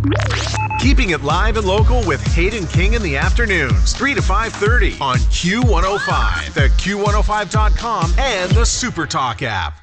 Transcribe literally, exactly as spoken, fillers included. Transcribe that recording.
Keeping it live and local with Hayden King in the afternoons, three to five thirty on Q one oh five, the Q one oh five dot com, and the SuperTalk app.